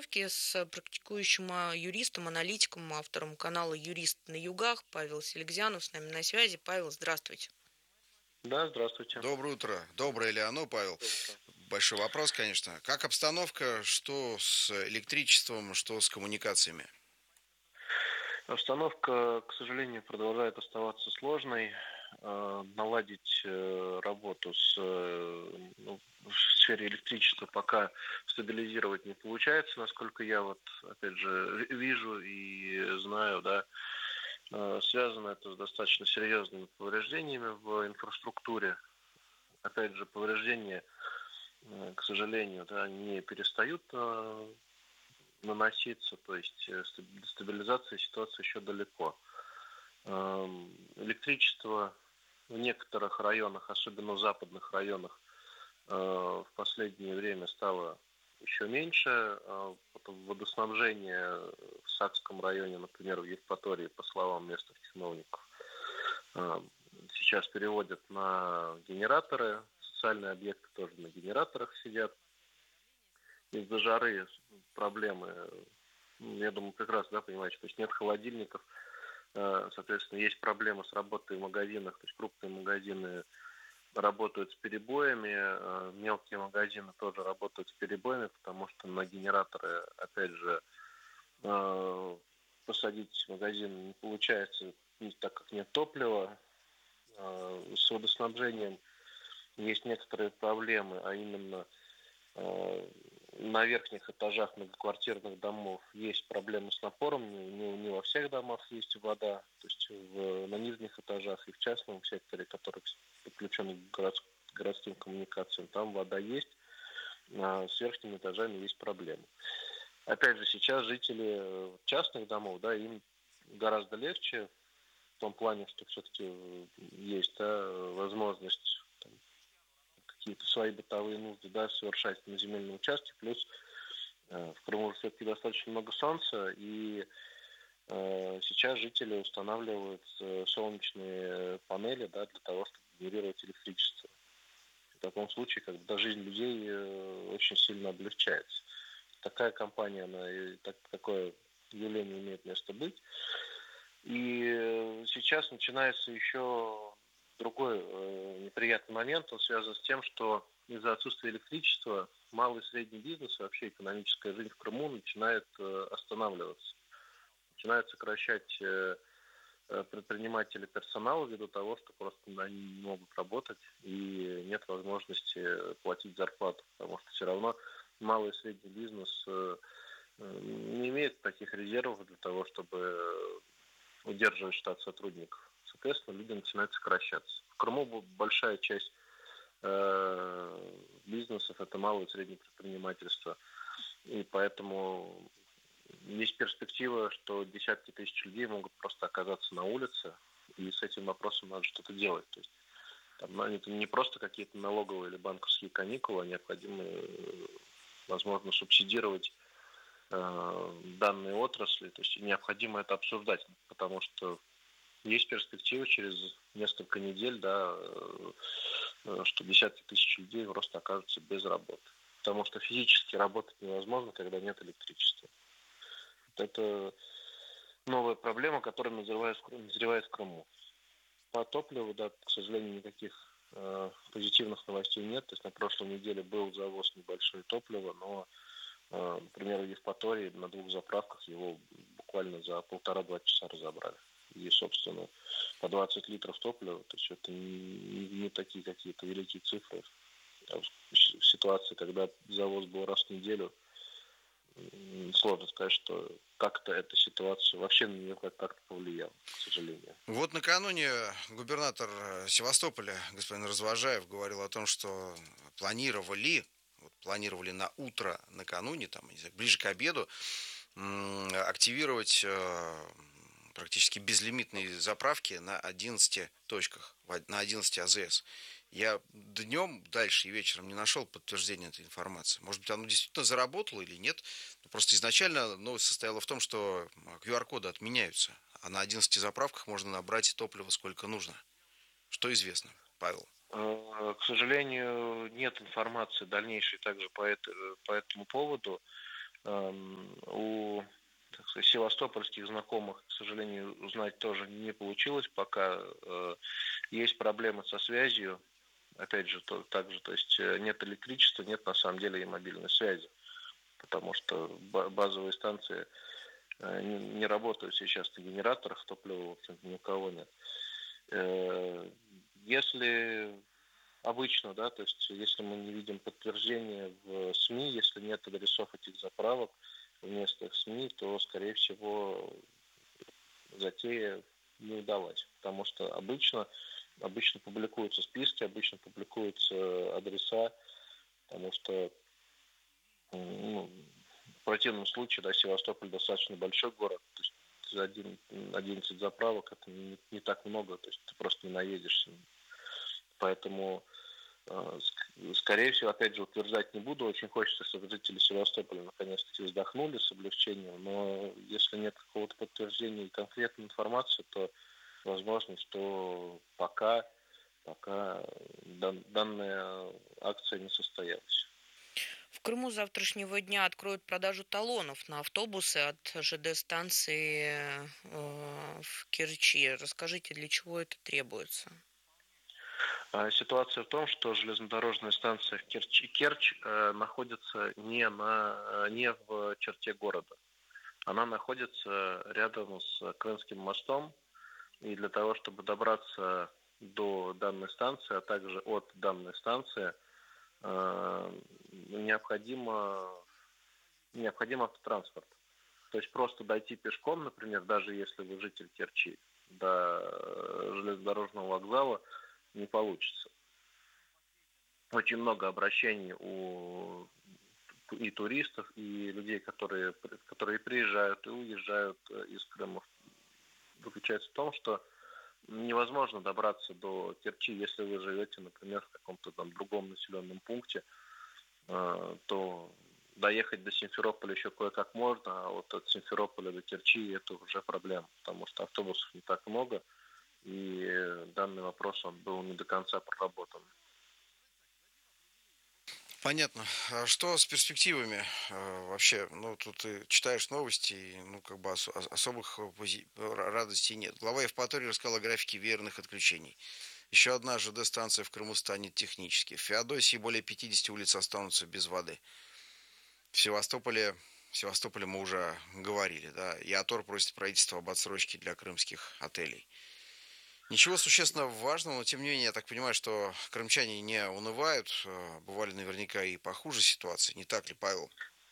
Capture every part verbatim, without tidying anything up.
остановки с практикующим а, юристом, аналитиком, автором канала «Юрист на югах» Павел Селезянов с нами на связи. Павел, здравствуйте. Да, здравствуйте. Доброе утро. Доброе ли оно, Павел? Доброе утро. Большой вопрос, конечно. Как обстановка, что с электричеством, что с коммуникациями? Обстановка, к сожалению, продолжает оставаться сложной. Э, Наладить э, работу с, э, ну, в сфере электричества пока стабилизировать не получается, насколько я вот, опять же, ви- вижу и знаю, да. Э, Связано это с достаточно серьезными повреждениями в инфраструктуре. Опять же, повреждения, э, к сожалению, да, не перестают э, наноситься, то есть э, ста- до стабилизации ситуации еще далеко. Эм, Электричество в некоторых районах, особенно в западных районах, э, в последнее время стало еще меньше. Э, потом водоснабжение в Сакском районе, например, в Евпатории, по словам местных чиновников, э, сейчас переводят на генераторы. Социальные объекты тоже на генераторах сидят. Из-за жары проблемы, ну, я думаю, прекрасно, да, понимаете, то есть нет холодильников, э, соответственно, есть проблемы с работой в магазинах, то есть крупные магазины работают с перебоями, э, мелкие магазины тоже работают с перебоями, потому что на генераторы, опять же, э, посадить магазин не получается, так как нет топлива. Э, С водоснабжением есть некоторые проблемы, а именно Э, на верхних этажах многоквартирных домов есть проблемы с напором, не, не- не во всех домах есть вода, то есть в- на нижних этажах и в частном секторе, который подключен к город- городским коммуникациям, там вода есть, а с верхними этажами есть проблемы. Опять же, сейчас жители э, частных домов, да, им гораздо легче в том плане, что все-таки есть, да, возможность там, какие-то свои бытовые нужды, да, совершать на земельном участке, плюс Э, В Крыму все-таки достаточно много солнца, и э, сейчас жители устанавливают э, солнечные панели, да, для того, чтобы генерировать электричество. В таком случае, когда жизнь людей э, очень сильно облегчается. Такая компания, она и так, такое явление имеет место быть. И э, сейчас начинается еще другой э, неприятный момент. Он связан с тем, что из-за отсутствия электричества малый и средний бизнес, вообще экономическая жизнь в Крыму начинает э, останавливаться. Начинают сокращать э, э, предприниматели персонала ввиду того, что просто они не могут работать и нет возможности платить зарплату, потому что все равно малый и средний бизнес э, э, не имеет таких резервов для того, чтобы удерживать штат сотрудников. Соответственно, люди начинают сокращаться. В Крыму большая часть э, бизнесов это малое и среднее предпринимательство. И поэтому есть перспектива, что десятки тысяч людей могут просто оказаться на улице, и с этим вопросом надо что-то делать. То есть там, ну, это не просто какие-то налоговые или банковские каникулы, а необходимо, э, возможно, субсидировать э, данные отрасли. То есть необходимо это обсуждать, потому что есть перспектива через несколько недель, да, э, э, что десятки тысяч людей просто окажутся без работы. Потому что физически работать невозможно, когда нет электричества. Вот это новая проблема, которая назревает, в Кры- назревает в Крыму. По топливу, да, к сожалению, никаких э, позитивных новостей нет. То есть на прошлой неделе был завоз небольшой топлива, но, э, например, в Евпатории на двух заправках его буквально за полтора-два часа разобрали. И, собственно, по двадцать литров топлива, то есть это не, не такие какие-то великие цифры. А в ситуации, когда завоз был раз в неделю, сложно сказать, что как-то эта ситуация вообще на нее как-то повлияла, к сожалению. Вот накануне губернатор э, Севастополя, господин Развожаев, говорил о том, что планировали, вот планировали на утро накануне, там, не знаю, ближе к обеду, м, активировать э, практически безлимитные заправки на одиннадцати точках, в- на одиннадцати АЗС. Я днем дальше и вечером не нашел подтверждения этой информации. Может быть, оно действительно заработало или нет. Но просто изначально новость состояла в том, что q ар-коды отменяются, а на одиннадцати заправках можно набрать топливо сколько нужно. Что известно, Павел? Э, К сожалению, нет информации дальнейшей также по, это- по этому поводу. У, так сказать, севастопольских знакомых, к сожалению, узнать тоже не получилось, пока есть проблемы со связью. Опять же, то, также, то есть нет электричества, нет на самом деле и мобильной связи, потому что базовые станции не, не работают сейчас на генераторах, топлива, в общем-то, ни у кого нет. Если обычно, да, то есть если мы не видим подтверждения в СМИ, если нет адресов этих заправок в местных СМИ, то, скорее всего, затея не удалась, потому что обычно, обычно публикуются списки, обычно публикуются адреса, потому что ну, в противном случае, да, Севастополь достаточно большой город, то есть одиннадцать заправок, это не, не так много, то есть ты просто не наедешься. Поэтому, скорее всего, опять же, утверждать не буду. Очень хочется, чтобы жители Севастополя наконец-таки вздохнули с облегчением, но если нет какого-то подтверждения и конкретной информации, то возможно, что пока, пока дан, данная акция не состоялась. В Крыму с завтрашнего дня откроют продажу талонов на автобусы от ЖД-станции э, в Керчи. Расскажите, для чего это требуется? Ситуация в том, что железнодорожная станция в Керчь, Керчь э, находится не, на, не в черте города. Она находится рядом с Крымским мостом. И для того, чтобы добраться до данной станции, а также от данной станции, э, необходимо, необходим автотранспорт. То есть просто дойти пешком, например, даже если вы житель Керчи, до железнодорожного вокзала, не получится. Очень много обращений у и туристов, и людей, которые, которые приезжают и уезжают из Крыма, заключается в том, что невозможно добраться до Керчи, если вы живете, например, в каком-то там другом населенном пункте, то доехать до Симферополя еще кое-как можно, а вот от Симферополя до Керчи это уже проблема, потому что автобусов не так много, и данный вопрос он был не до конца проработан. Понятно. А что с перспективами вообще? Ну, тут ты читаешь новости, и, ну, как бы ос- особых пози- радостей нет. Глава Евпатории рассказал о графике веерных отключений. Еще одна ЖД-станция в Крыму станет технически. В Феодосии более пятьдесят улиц останутся без воды. В Севастополе, в Севастополе мы уже говорили, да, и АТОР просит правительство об отсрочке для крымских отелей. Ничего существенно важного, но тем не менее, я так понимаю, что крымчане не унывают. Бывали наверняка и похуже ситуации. Не так ли, Павел?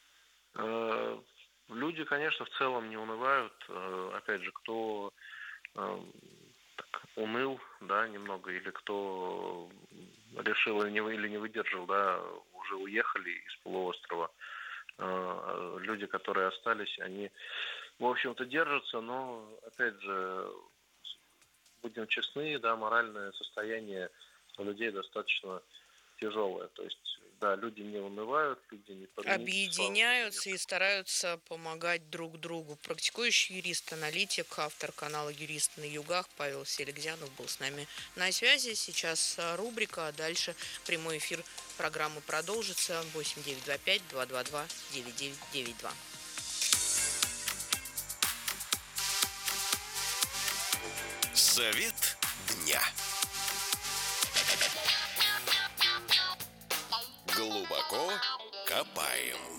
Люди, конечно, в целом не унывают. Опять же, кто так, уныл, да, немного, или кто решил или не, или не выдержал, да, уже уехали из полуострова. Люди, которые остались, они, в общем-то, держатся, но, опять же, будем честны, да, моральное состояние у людей достаточно тяжелое. То есть, да, люди не унывают, люди не Объединяются и стараются помогать друг другу. Практикующий юрист, аналитик, автор канала «Юрист на югах» Павел Селегзянов был с нами на связи. Сейчас рубрика, а дальше прямой эфир программы продолжится. восемь девять два пять два два два девять девять девять два. Совет дня. Глубоко копаем.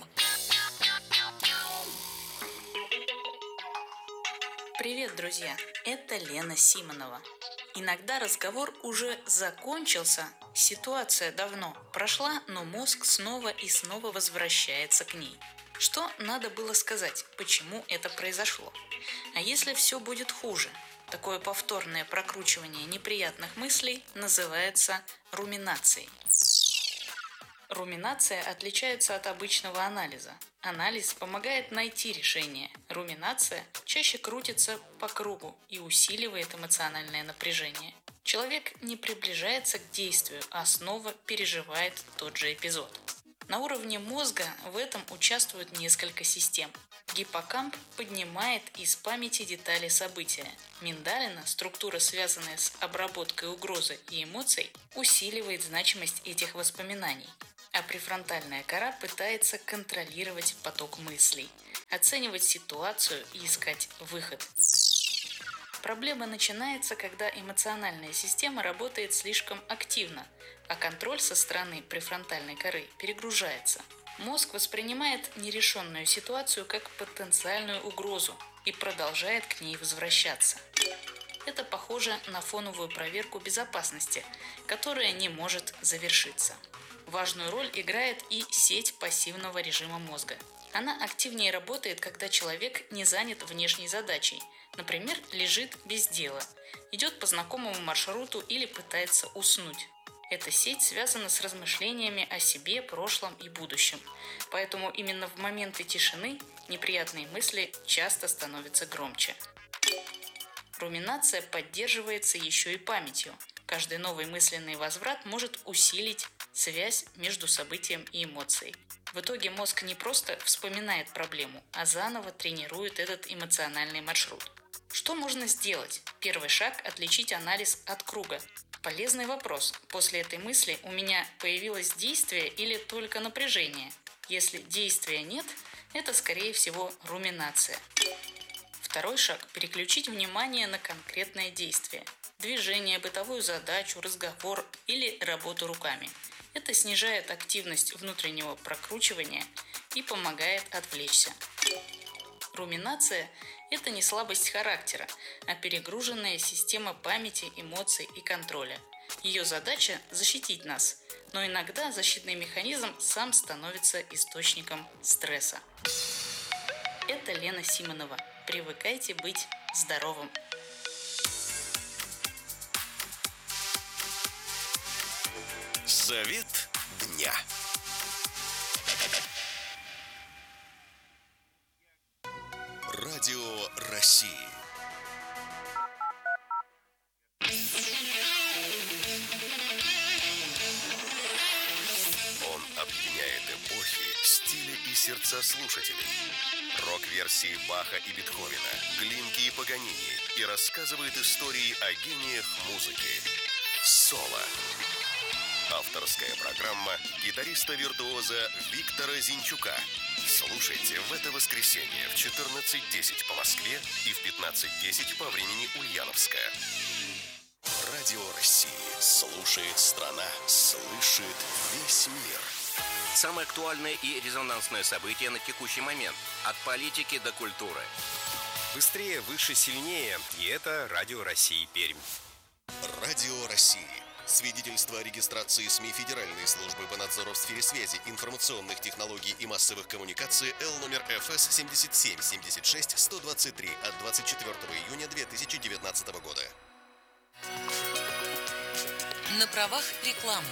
Привет, друзья! Это Лена Симонова. Иногда разговор уже закончился, ситуация давно прошла, но мозг снова и снова возвращается к ней. Что надо было сказать, почему это произошло? А если все будет хуже? Такое повторное прокручивание неприятных мыслей называется руминацией. Руминация отличается от обычного анализа. Анализ помогает найти решение. Руминация чаще крутится по кругу и усиливает эмоциональное напряжение. Человек не приближается к действию, а снова переживает тот же эпизод. На уровне мозга в этом участвуют несколько систем. Гиппокамп поднимает из памяти детали события. Миндалина, структура, связанная с обработкой угрозы и эмоций, усиливает значимость этих воспоминаний. а префронтальная кора пытается контролировать поток мыслей, оценивать ситуацию и искать выход. Проблема начинается, когда эмоциональная система работает слишком активно, а контроль со стороны префронтальной коры перегружается. Мозг воспринимает нерешенную ситуацию как потенциальную угрозу и продолжает к ней возвращаться. Это похоже на фоновую проверку безопасности, которая не может завершиться. Важную роль играет и сеть пассивного режима мозга. Она активнее работает, когда человек не занят внешней задачей, например, лежит без дела, идет по знакомому маршруту или пытается уснуть. Эта сеть связана с размышлениями о себе, прошлом и будущем, поэтому именно в моменты тишины неприятные мысли часто становятся громче. Руминация поддерживается еще и памятью. Каждый новый мысленный возврат может усилить связь между событием и эмоцией. В итоге мозг не просто вспоминает проблему, а заново тренирует этот эмоциональный маршрут. Что можно сделать? Первый шаг – отличить анализ от круга. Полезный вопрос. После этой мысли у меня появилось действие или только напряжение? Если действия нет, это, скорее всего, руминация. Второй шаг – переключить внимание на конкретное действие. Движение, бытовую задачу, разговор или работу руками. Это снижает активность внутреннего прокручивания и помогает отвлечься. Руминация – это не слабость характера, а перегруженная система памяти, эмоций и контроля. Ее задача – защитить нас, но иногда защитный механизм сам становится источником стресса. Это Лена Симонова. Привыкайте быть здоровым. Совет дня. Радио России. Он объединяет эпохи, стили и сердца слушателей. Рок-версии Баха и Бетховена, Глинки и Паганини и рассказывает истории о гениях музыки. Соло. Авторская программа гитариста-виртуоза Виктора Зинчука. Слушайте в это воскресенье в четырнадцать десять по Москве и в пятнадцать десять по времени Ульяновская. Радио России. Слушает страна. Слышит весь мир. Самое актуальное и резонансное событие на текущий момент. От политики до культуры. Быстрее, выше, сильнее. И это Радио России Пермь. Радио России. Свидетельство о регистрации СМИ Федеральной службы по надзору в сфере связи, информационных технологий и массовых коммуникаций Л номер Ф С семь семь семь шесть сто двадцать три от двадцать четвёртого июня две тысячи девятнадцатого года. На правах рекламы.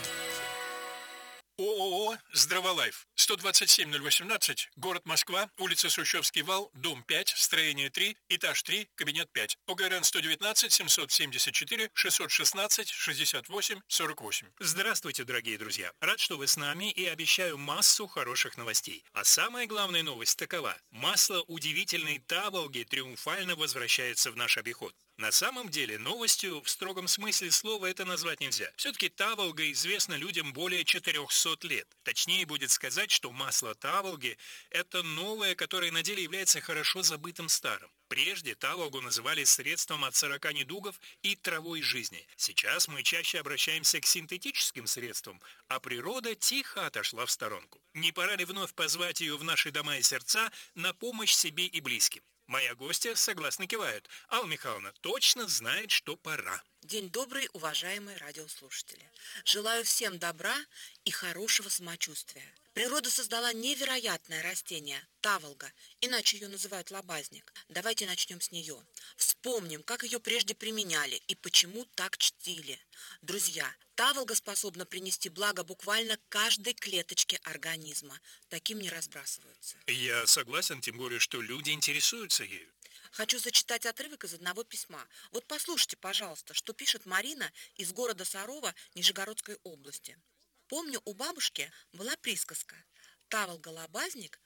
ООО «Здраволайф». сто двадцать семь ноль восемнадцать, город Москва, улица Сущевский вал, дом пять, строение три, этаж три, кабинет пять. О Г Р Н сто девятнадцать семьсот семьдесят четыре шестьсот шестнадцать шестьдесят восемь сорок восемь. Здравствуйте, дорогие друзья. Рад, что вы с нами, и обещаю массу хороших новостей. А самая главная новость такова. Масло удивительной таволги триумфально возвращается в наш обиход. На самом деле, новостью в строгом смысле слова это назвать нельзя. Все-таки таволга известна людям более четырехсот лет. Точнее будет сказать, что масло таволги – это новое, которое на деле является хорошо забытым старым. Прежде таволгу называли средством от сорока недугов и травой жизни. Сейчас мы чаще обращаемся к синтетическим средствам, а природа тихо отошла в сторонку. Не пора ли вновь позвать ее в наши дома и сердца на помощь себе и близким? Моя гостья согласно кивает. Алла Михайловна точно знает, что пора. День добрый, уважаемые радиослушатели. Желаю всем добра и хорошего самочувствия. Природа создала невероятное растение – таволга, иначе ее называют лобазник. Давайте начнем с нее. Вспомним, как ее прежде применяли и почему так чтили. Друзья, таволга способна принести благо буквально каждой клеточке организма. Таким не разбрасываются. Я согласен, тем более, что люди интересуются ею. Хочу зачитать отрывок из одного письма. Вот послушайте, пожалуйста, что пишет Марина из города Сарова Нижегородской области. Помню, у бабушки была присказка: таволга-лобазник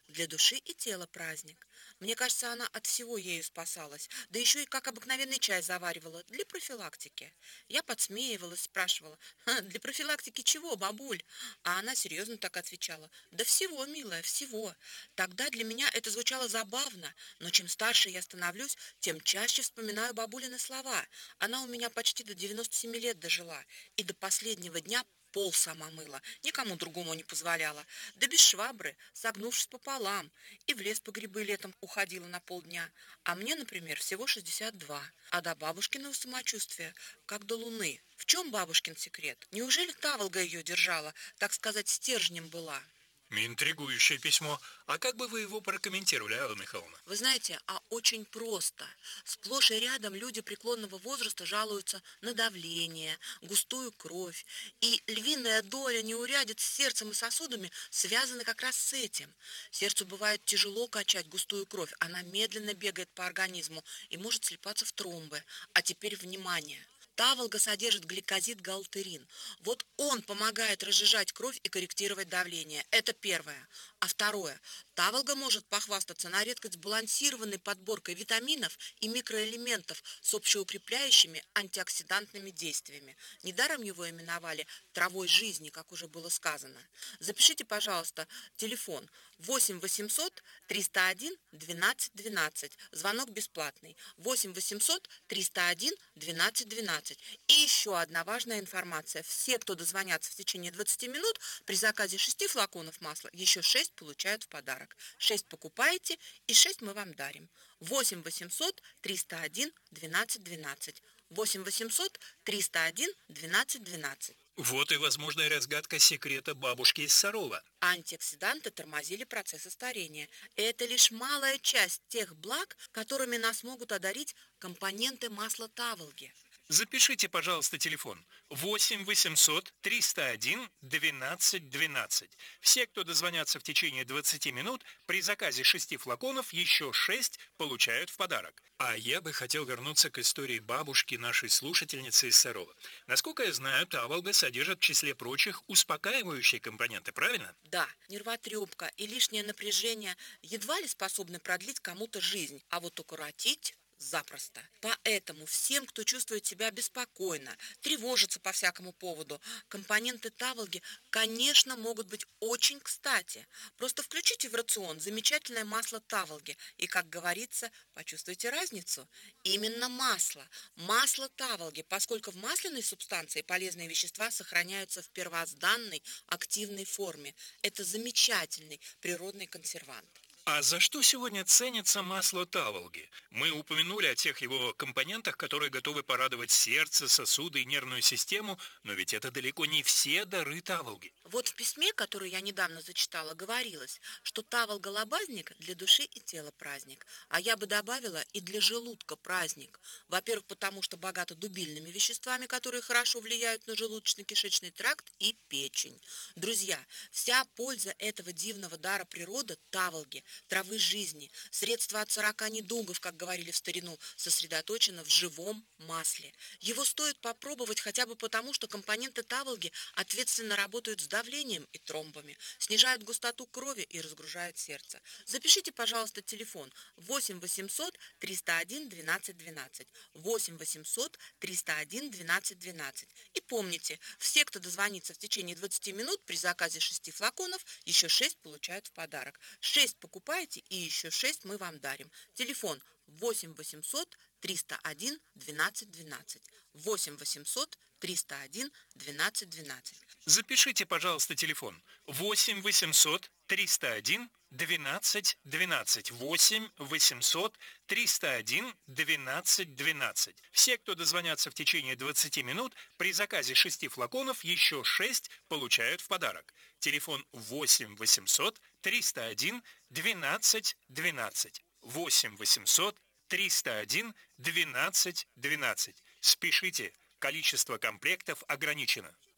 Для души и тела праздник. Мне кажется, она от всего ею спасалась, да еще и как обыкновенный чай заваривала для профилактики. Я подсмеивалась, спрашивала: «Для профилактики чего, бабуль?» А она серьезно так отвечала: «Да всего, милая, всего». Тогда для меня это звучало забавно, но чем старше я становлюсь, тем чаще вспоминаю бабулины слова. Она у меня почти до девяноста семи лет дожила, и до последнего дня пол сама мыла, никому другому не позволяла, да без швабры, согнувшись пополам, и в лес по грибы летом уходила на полдня. А мне, например, всего шестьдесят два, а до бабушкиного самочувствия, как до луны. В чем бабушкин секрет? Неужели таволга ее держала, так сказать, стержнем была? Интригующее письмо. А как бы вы его прокомментировали, Алла Михайловна? Вы знаете, а очень просто. Сплошь и рядом люди преклонного возраста жалуются на давление, густую кровь. И львиная доля неурядиц с сердцем и сосудами связаны как раз с этим. Сердцу бывает тяжело качать густую кровь. Она медленно бегает по организму и может слипаться в тромбы. А теперь внимание! Таволга содержит гликозид галтерин. Вот он помогает разжижать кровь и корректировать давление. Это первое. А второе. Таволга может похвастаться на редкость сбалансированной подборкой витаминов и микроэлементов с общеукрепляющими антиоксидантными действиями. Недаром его именовали травой жизни, как уже было сказано. Запишите, пожалуйста, телефон восемь восемьсот триста один двенадцать двенадцать. Звонок бесплатный. восемь восемьсот триста один двенадцать двенадцать. И еще одна важная информация. Все, кто дозвонятся в течение двадцати минут, при заказе шести флаконов масла еще шесть получают в подарок. шесть покупаете и шесть мы вам дарим. восемь восемьсот триста один двенадцать двенадцать. восемь восемьсот триста один двенадцать двенадцать. Вот и возможная разгадка секрета бабушки из Сарова. Антиоксиданты тормозили процессы старения. Это лишь малая часть тех благ, которыми нас могут одарить компоненты масла таволги. Запишите, пожалуйста, телефон восемь восемьсот триста один двенадцать двенадцать. Все, кто дозвонятся в течение двадцати минут, при заказе шести флаконов еще шесть получают в подарок. А я бы хотел вернуться к истории бабушки нашей слушательницы из Сарова. Насколько я знаю, таволга содержит в числе прочих успокаивающие компоненты, правильно? Да, нервотрепка и лишнее напряжение едва ли способны продлить кому-то жизнь, а вот укоротить запросто. Поэтому всем, кто чувствует себя беспокойно, тревожится по всякому поводу, компоненты таволги, конечно, могут быть очень кстати. Просто включите в рацион замечательное масло таволги и, как говорится, почувствуйте разницу. Именно масло. Масло таволги, поскольку в масляной субстанции полезные вещества сохраняются в первозданной активной форме. Это замечательный природный консервант. А за что сегодня ценится масло таволги? Мы упомянули о тех его компонентах, которые готовы порадовать сердце, сосуды и нервную систему, но ведь это далеко не все дары таволги. Вот в письме, которое я недавно зачитала, говорилось, что таволга-лобазник для души и тела праздник, а я бы добавила и для желудка праздник. Во-первых, потому что богато дубильными веществами, которые хорошо влияют на желудочно-кишечный тракт и печень. Друзья, вся польза этого дивного дара природы таволги, травы жизни, средства от сорока недугов, как говорили в старину, сосредоточено в живом масле. Его стоит попробовать хотя бы потому, что компоненты таволги ответственно работают с давлением и тромбами, снижают густоту крови и разгружают сердце. Запишите, пожалуйста, телефон восемь восемьсот триста один двенадцать двенадцать. восемь восемьсот триста один двенадцать двенадцать. И помните, все, кто дозвонится в течение двадцати минут, при заказе шести флаконов, еще шесть получают в подарок. шесть покупаете и еще шесть мы вам дарим. Телефон восемь восемьсот триста один двенадцать двенадцать. восемь восемьсот триста один двенадцать двенадцать. Запишите, пожалуйста, телефон восемь восемьсот триста один двенадцать двенадцать. восемь восемьсот триста один двенадцать двенадцать. Все, кто дозвонятся в течение двадцати минут, при заказе шести флаконов еще шесть получают в подарок. Телефон восемь восемьсот триста один двенадцать двенадцать. восемь восемьсот триста один двенадцать двенадцать. Спешите, количество комплектов ограничено.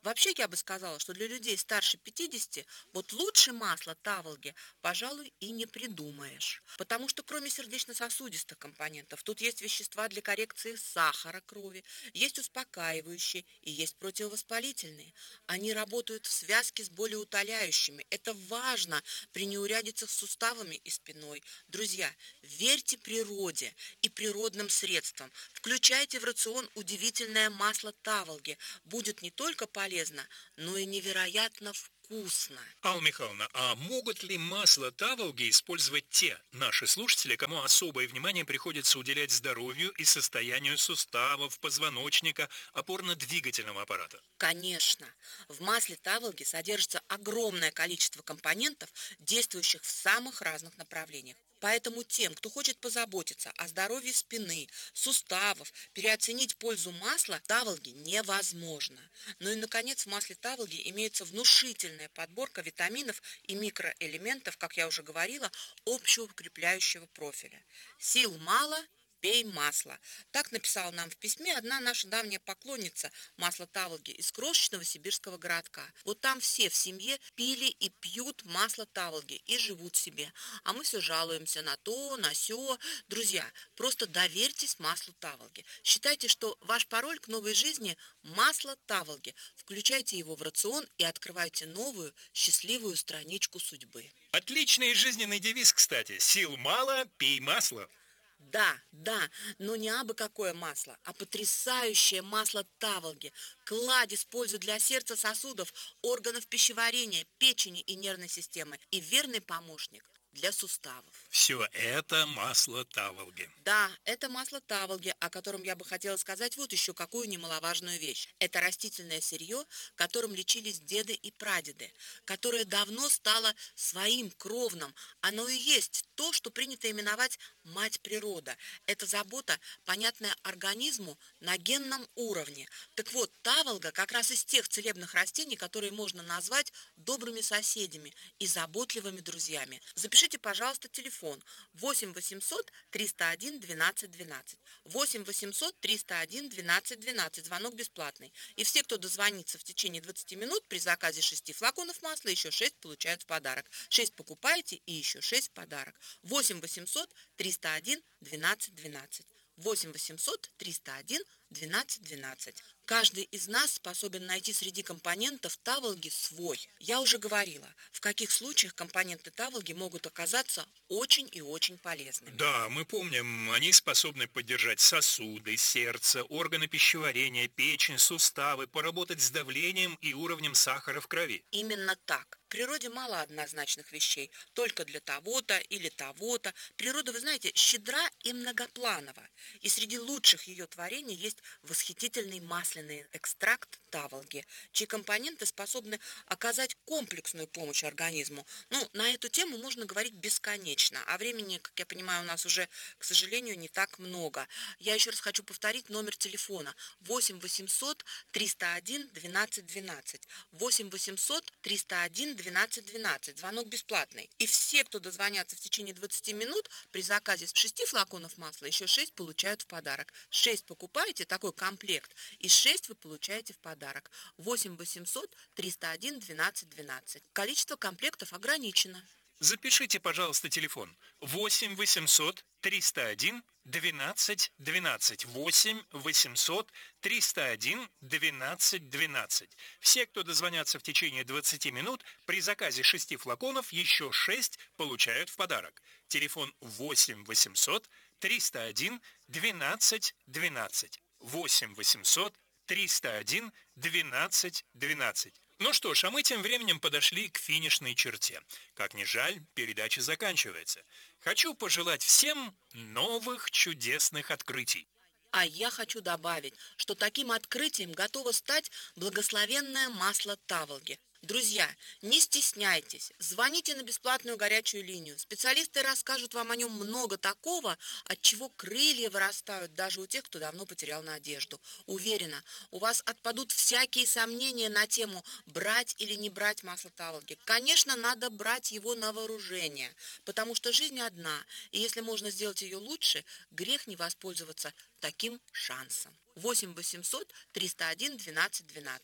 Вообще, я бы сказала, что для людей старше пятидесяти вот лучше масла Таволги, пожалуй, и не придумаешь. Потому что кроме сердечно-сосудистых компонентов, тут есть вещества для коррекции сахара крови, есть успокаивающие и есть противовоспалительные. Они работают в связке с болеутоляющими. Это важно при неурядицах с суставами и спиной. Друзья, верьте природе и природным средствам. Включайте в рацион удивительное масло Таволги. Будет не только полезно, полезно, но и невероятно вкусно. Алла Михайловна, а могут ли масло Таволги использовать те наши слушатели, кому особое внимание приходится уделять здоровью и состоянию суставов, позвоночника, опорно-двигательного аппарата? Конечно. В масле Таволги содержится огромное количество компонентов, действующих в самых разных направлениях. Поэтому тем, кто хочет позаботиться о здоровье спины, суставов, переоценить пользу масла Таволги невозможно. Ну и, наконец, в масле Таволги имеется внушительная подборка витаминов и микроэлементов, как я уже говорила, общеукрепляющего профиля. Сил мало – пей масло. Так написала нам в письме одна наша давняя поклонница масла Таволги из крошечного сибирского городка. Вот там все в семье пили и пьют масло Таволги и живут себе. А мы все жалуемся на то, на сё. Друзья, просто доверьтесь маслу Таволги. Считайте, что ваш пароль к новой жизни – масло Таволги. Включайте его в рацион и открывайте новую, счастливую страничку судьбы. Отличный жизненный девиз, кстати. Сил мало, пей масло. Да, да, но не абы какое масло, а потрясающее масло Таволги. Кладезь пользы для сердца, сосудов, органов пищеварения, печени и нервной системы. И верный помощник для суставов. Все это масло Таволги. Да, это масло Таволги, о котором я бы хотела сказать вот еще какую немаловажную вещь. Это растительное сырье, которым лечились деды и прадеды, которое давно стало своим кровным. Оно и есть то, что принято именовать мать природа. Это забота, понятная организму на генном уровне. Так вот, Таволга как раз из тех целебных растений, которые можно назвать добрыми соседями и заботливыми друзьями. Запишите, пожалуйста, телефон восемь восемьсот триста один двенадцать двенадцать. восемь восемьсот триста один двенадцать двенадцать. Звонок бесплатный. И все, кто дозвонится в течение двадцати минут, при заказе шести флаконов масла, еще шесть получают в подарок. шесть покупаете и еще шесть в подарок. восемь восемьсот триста один двенадцать двенадцать. восемь восемьсот триста один двенадцать двенадцать. Каждый из нас способен найти среди компонентов Таволги свой. Я уже говорила, в каких случаях компоненты Таволги могут оказаться очень и очень полезными. Да, мы помним, они способны поддержать сосуды, сердце, органы пищеварения, печень, суставы, поработать с давлением и уровнем сахара в крови. Именно так. В природе мало однозначных вещей, только для того-то или того-то. Природа, вы знаете, щедра и многопланова. И среди лучших ее творений есть восхитительный масляный экстракт Таволги, чьи компоненты способны оказать комплексную помощь организму. Ну, на эту тему можно говорить бесконечно, а времени, как я понимаю, у нас уже, к сожалению, не так много. Я еще раз хочу повторить номер телефона восемь восемьсот триста один двенадцать двенадцать. восемь восемьсот триста один двенадцать двенадцать. Звонок бесплатный. И все, кто дозвонятся в течение двадцати минут, при заказе шести флаконов масла еще шесть получают в подарок. шесть покупаете, такой комплект, и шесть вы получаете в подарок. восемь восемьсот триста один двенадцать двенадцать. Количество комплектов ограничено. Запишите, пожалуйста, телефон восемь восемьсот триста один двенадцать двенадцать. восемь восемьсот триста один двенадцать двенадцать. Все, кто дозвонятся в течение двадцати минут, при заказе шести флаконов еще шесть получают в подарок. Телефон восемь восемьсот триста один двенадцать двенадцать. восемь восемьсот триста один двенадцать двенадцать. Ну что ж, а мы тем временем подошли к финишной черте. Как ни жаль, передача заканчивается. Хочу пожелать всем новых чудесных открытий. А я хочу добавить, что таким открытием готово стать благословенное масло Таволги. Друзья, не стесняйтесь, звоните на бесплатную горячую линию. Специалисты расскажут вам о нем много такого, от чего крылья вырастают даже у тех, кто давно потерял надежду. Уверена, у вас отпадут всякие сомнения на тему брать или не брать масло Таволги. Конечно, надо брать его на вооружение, потому что жизнь одна, и если можно сделать ее лучше, грех не воспользоваться таким шансом. восемь восемьсот триста один двенадцать двенадцать.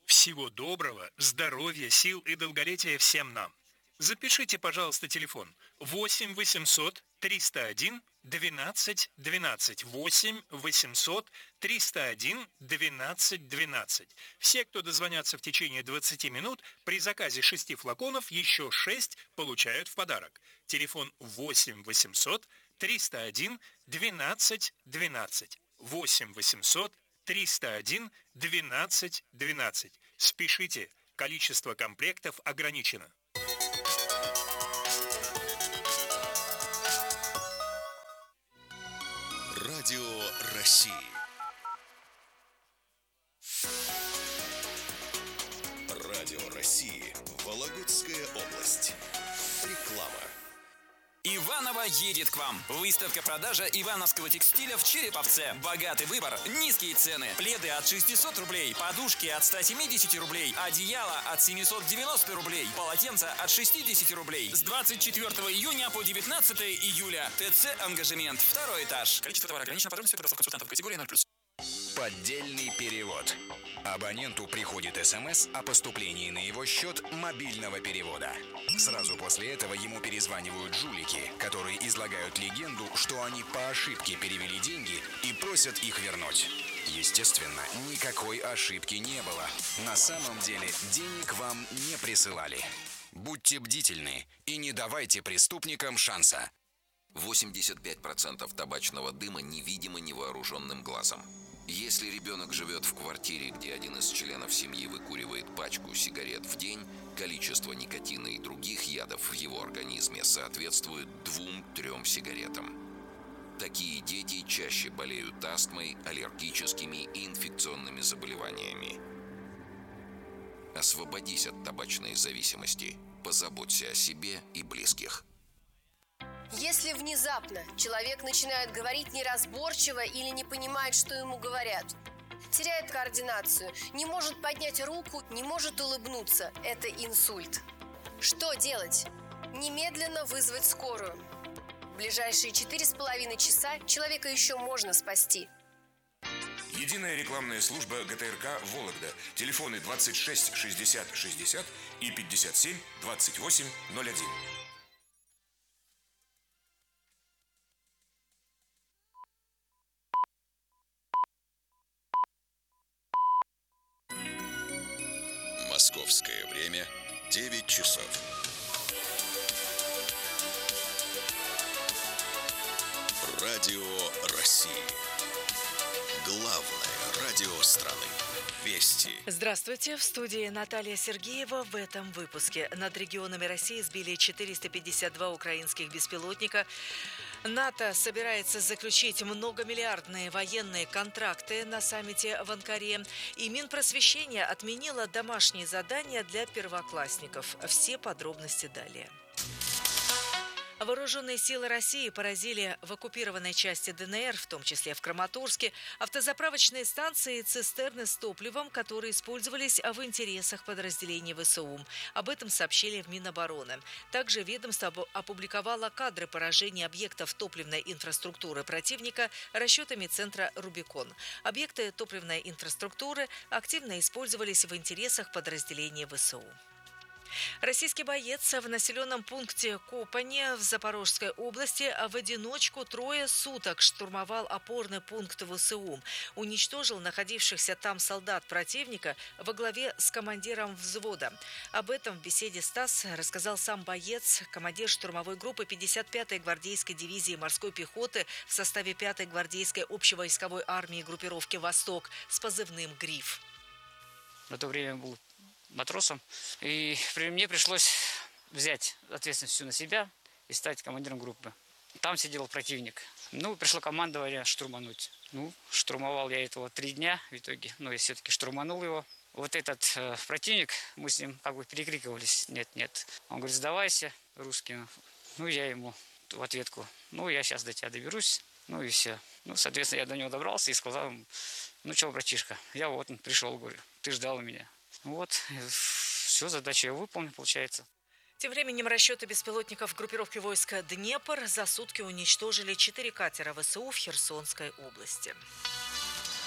Всего доброго, здоровья, сил и долголетия всем нам. Запишите, пожалуйста, телефон восемь восемьсот триста один двенадцать двенадцать. восемь восемьсот триста один двенадцать двенадцать. Все, кто дозвонятся в течение двадцати минут, при заказе шести флаконов еще шесть получают в подарок. Телефон восемь восемьсот триста один двенадцать двенадцать. восемь восемьсот триста один двенадцать двенадцать. Спешите, количество комплектов ограничено. Радио России. Радио России. Вологодская область. Реклама. Иваново едет к вам. Выставка-продажа ивановского текстиля в Череповце. Богатый выбор, низкие цены. Пледы от шестисот рублей, подушки от ста семидесяти рублей, одеяло от семисот девяноста рублей, полотенца от шестидесяти рублей. С двадцать четвёртого июня по девятнадцатое июля. ТЦ «Ангажемент», второй этаж. Количество товара ограничено, подробности у консультантов категории ноль плюс. Поддельный перевод. Абоненту приходит СМС о поступлении на его счет мобильного перевода. Сразу после этого ему перезванивают жулики, которые излагают легенду, что они по ошибке перевели деньги и просят их вернуть. Естественно, никакой ошибки не было. На самом деле денег вам не присылали. Будьте бдительны и не давайте преступникам шанса. восемьдесят пять процентов табачного дыма невидимо невооруженным глазом. Если ребенок живет в квартире, где один из членов семьи выкуривает пачку сигарет в день, количество никотина и других ядов в его организме соответствует двум-трем сигаретам. Такие дети чаще болеют астмой, аллергическими и инфекционными заболеваниями. Освободись от табачной зависимости. Позаботься о себе и близких. Если внезапно человек начинает говорить неразборчиво или не понимает, что ему говорят, теряет координацию, не может поднять руку, не может улыбнуться, это инсульт. Что делать? Немедленно вызвать скорую. В ближайшие четыре с половиной часа человека еще можно спасти. Единая рекламная служба ГТРК «Вологда». Телефоны двадцать шесть шестьдесят шестьдесят и пятьдесят семь двадцать восемь ноль один. Московское время девять часов. Радио России. Главное радио страны. Вести. Здравствуйте, в студии Наталья Сергеева. В этом выпуске над регионами России сбили четыреста пятьдесят два украинских беспилотника. НАТО собирается заключить многомиллиардные военные контракты на саммите в Анкаре. И Минпросвещение отменило домашние задания для первоклассников. Все подробности далее. Вооруженные силы России поразили в оккупированной части ДНР, в том числе в Краматорске, автозаправочные станции и цистерны с топливом, которые использовались в интересах подразделений ВСУ. Об этом сообщили в Минобороны. Также ведомство опубликовало кадры поражения объектов топливной инфраструктуры противника расчетами центра «Рубикон». Объекты топливной инфраструктуры активно использовались в интересах подразделений ВСУ. Российский боец в населенном пункте Копане в Запорожской области в одиночку трое суток штурмовал опорный пункт ВСУ. Уничтожил находившихся там солдат противника во главе с командиром взвода. Об этом в беседе с ТАСС рассказал сам боец, командир штурмовой группы пятьдесят пятой гвардейской дивизии морской пехоты в составе пятой гвардейской общевойсковой армии группировки «Восток» с позывным «Гриф». В это время был матросом, и мне пришлось взять ответственность всю на себя и стать командиром группы. Там сидел противник. Ну, пришло командование штурмануть. Ну, штурмовал я этого три дня в итоге, но я все-таки штурманул его. Вот этот э, противник, мы с ним как бы перекрикивались, нет-нет. Он говорит, сдавайся, русским. Ну, я ему в ответку, ну, я сейчас до тебя доберусь, ну и все. Ну, соответственно, я до него добрался и сказал ему, ну, что, братишка, я вот он пришел, говорю, ты ждал меня. Вот, все, задачу я выполнил, получается. Тем временем расчеты беспилотников группировки войска «Днепр» за сутки уничтожили четыре катера ВСУ в Херсонской области.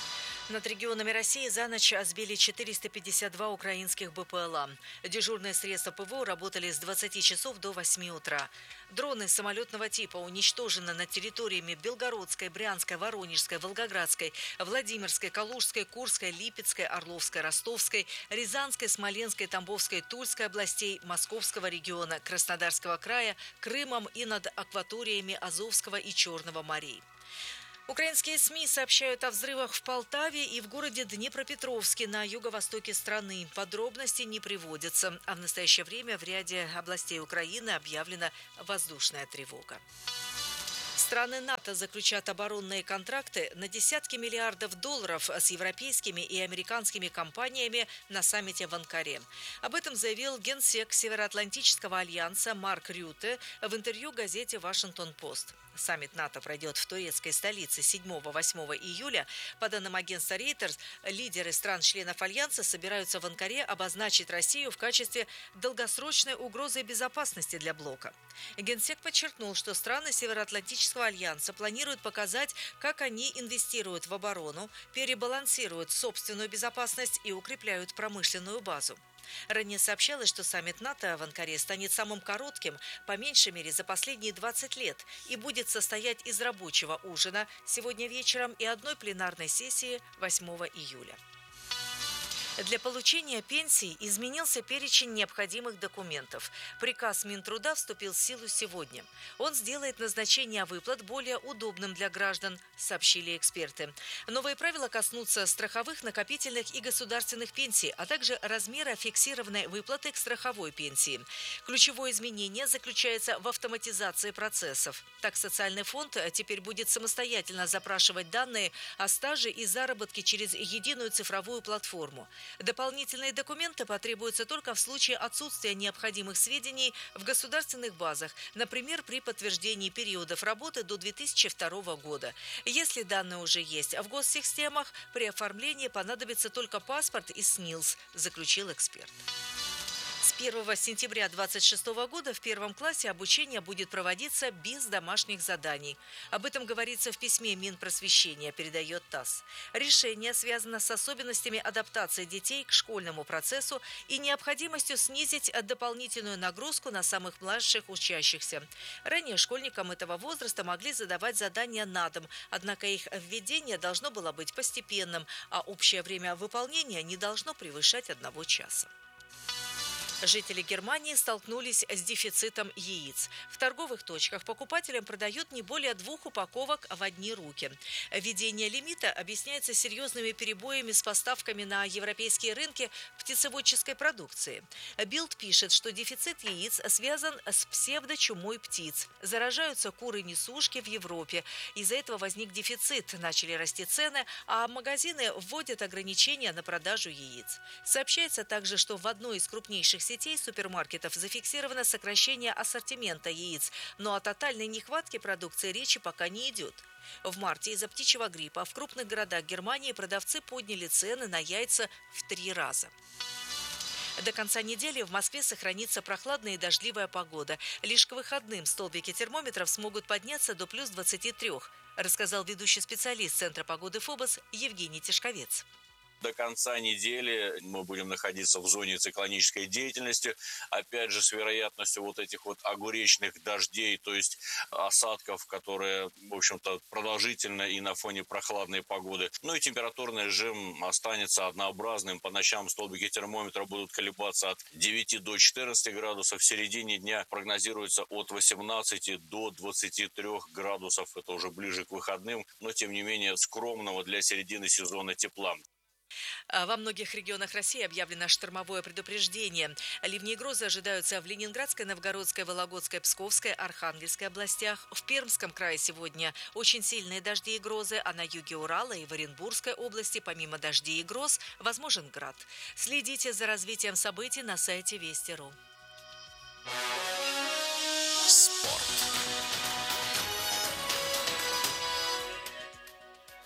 Над регионами России за ночь сбили четыреста пятьдесят два украинских БПЛА. Дежурные средства ПВО работали с двадцати часов до восьми утра. Дроны самолетного типа уничтожены над территориями Белгородской, Брянской, Воронежской, Волгоградской, Владимирской, Калужской, Курской, Липецкой, Орловской, Ростовской, Рязанской, Смоленской, Тамбовской, Тульской областей, Московского региона, Краснодарского края, Крымом и над акваториями Азовского и Черного морей. Украинские СМИ сообщают о взрывах в Полтаве и в городе Днепропетровске на юго-востоке страны. Подробности не приводятся, а в настоящее время в ряде областей Украины объявлена воздушная тревога. Страны НАТО заключат оборонные контракты на десятки миллиардов долларов с европейскими и американскими компаниями на саммите в Анкаре. Об этом заявил генсек Североатлантического альянса Марк Рюте в интервью газете «Вашингтон-Пост». Саммит НАТО пройдет в турецкой столице седьмого-восьмого июля. По данным агентства Reuters, лидеры стран-членов Альянса собираются в Анкаре обозначить Россию в качестве долгосрочной угрозы безопасности для блока. Генсек подчеркнул, что страны Североатлантического альянса планируют показать, как они инвестируют в оборону, перебалансируют собственную безопасность и укрепляют промышленную базу. Ранее сообщалось, что саммит НАТО в Анкаре станет самым коротким, по меньшей мере, за последние двадцать лет и будет состоять из рабочего ужина сегодня вечером и одной пленарной сессии восьмого июля. Для получения пенсий изменился перечень необходимых документов. Приказ Минтруда вступил в силу сегодня. Он сделает назначение выплат более удобным для граждан, сообщили эксперты. Новые правила коснутся страховых, накопительных и государственных пенсий, а также размера фиксированной выплаты к страховой пенсии. Ключевое изменение заключается в автоматизации процессов. Так, социальный фонд теперь будет самостоятельно запрашивать данные о стаже и заработке через единую цифровую платформу. Дополнительные документы потребуются только в случае отсутствия необходимых сведений в государственных базах, например, при подтверждении периодов работы до две тысячи второго года. Если данные уже есть в госсистемах, при оформлении понадобится только паспорт и СНИЛС, заключил эксперт. С первого сентября две тысячи двадцать шестого года в первом классе обучение будет проводиться без домашних заданий. Об этом говорится в письме Минпросвещения, передает ТАСС. Решение связано с особенностями адаптации детей к школьному процессу и необходимостью снизить дополнительную нагрузку на самых младших учащихся. Ранее школьникам этого возраста могли задавать задания на дом, однако их введение должно было быть постепенным, а общее время выполнения не должно превышать одного часа. Жители Германии столкнулись с дефицитом яиц. В торговых точках покупателям продают не более двух упаковок в одни руки. Введение лимита объясняется серьезными перебоями с поставками на европейские рынки птицеводческой продукции. Билд пишет, что дефицит яиц связан с псевдочумой птиц. Заражаются куры-несушки в Европе. Из-за этого возник дефицит, начали расти цены, а магазины вводят ограничения на продажу яиц. Сообщается также, что в одной из крупнейших сетей сетей супермаркетов зафиксировано сокращение ассортимента яиц, но о тотальной нехватке продукции речи пока не идет. В марте из-за птичьего гриппа в крупных городах Германии продавцы подняли цены на яйца в три раза. До конца недели в Москве сохранится прохладная и дождливая погода. Лишь к выходным столбики термометров смогут подняться до плюс двадцати трёх, рассказал ведущий специалист Центра погоды ФОБОС Евгений Тишковец. До конца недели мы будем находиться в зоне циклонической деятельности, опять же, с вероятностью вот этих вот огуречных дождей, то есть осадков, которые, в общем-то, продолжительно и на фоне прохладной погоды. Ну и температурный режим останется однообразным. По ночам столбики термометра будут колебаться от девяти до четырнадцати градусов. В середине дня прогнозируется от восемнадцати до двадцати трёх градусов. Это уже ближе к выходным, но, тем не менее, скромного для середины сезона тепла. Во многих регионах России объявлено штормовое предупреждение. Ливни и грозы ожидаются в Ленинградской, Новгородской, Вологодской, Псковской, Архангельской областях. В Пермском крае сегодня очень сильные дожди и грозы, а на юге Урала и в Оренбургской области помимо дождей и гроз возможен град. Следите за развитием событий на сайте Вести точка ру. Спорт.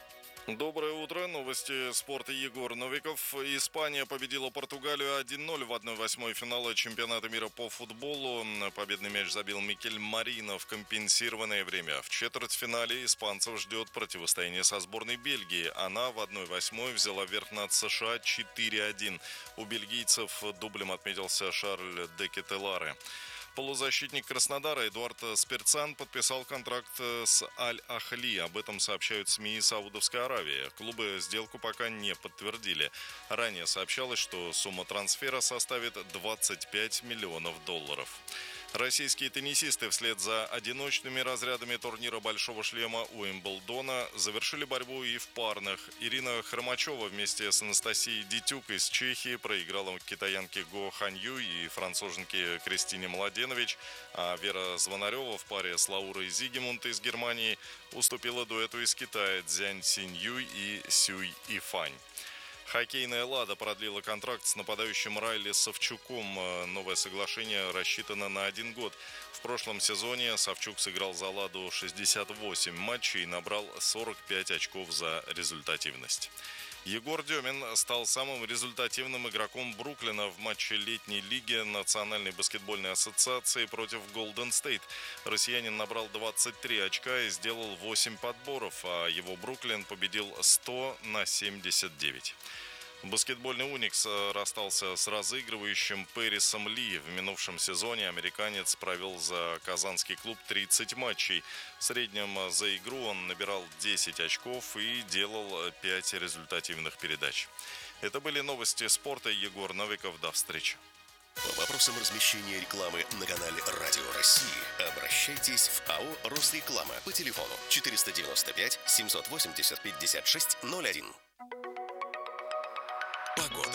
Доброе утро. Новости спорта. Егор Новиков. Испания победила Португалию один ноль в одной восьмой финала чемпионата мира по футболу. Победный мяч забил Микель Марино в компенсированное время. В четвертьфинале испанцев ждет противостояние со сборной Бельгии. Она в одной восьмой взяла верх над США четыре один. У бельгийцев дублем отметился Шарль де Кетеларе. Полузащитник Краснодара Эдуард Спирцан подписал контракт с Аль-Ахли. Об этом сообщают СМИ Саудовской Аравии. Клубы сделку пока не подтвердили. Ранее сообщалось, что сумма трансфера составит двадцать пять миллионов долларов. Российские теннисисты вслед за одиночными разрядами турнира «Большого шлема» Уимблдона завершили борьбу и в парных. Ирина Хромачева вместе с Анастасией Дитюк из Чехии проиграла китаянке Го Ханью и француженке Кристине Младенович, а Вера Звонарева в паре с Лаурой Зигемунд из Германии уступила дуэту из Китая Цзянь Синьюй и Сюй Ифань. Хоккейная «Лада» продлила контракт с нападающим Райли Савчуком. Новое соглашение рассчитано на один год. В прошлом сезоне Савчук сыграл за «Ладу» шестьдесят восемь матчей и набрал сорок пять очков за результативность. Егор Демин стал самым результативным игроком Бруклина в матче летней лиги Национальной баскетбольной ассоциации против Голден Стейт. Россиянин набрал двадцать три очка и сделал восемь подборов, а его Бруклин победил сто на семьдесят девять. Баскетбольный «Уникс» расстался с разыгрывающим Пэрисом Ли. В минувшем сезоне американец провел за казанский клуб тридцать матчей. В среднем за игру он набирал десять очков и делал пять результативных передач. Это были новости спорта. Егор Новиков. До встречи. По вопросам размещения рекламы на канале «Радио России» обращайтесь в АО «Росреклама» по телефону четыреста девяносто пять семьсот восемьдесят пятьдесят шесть ноль один. Погода.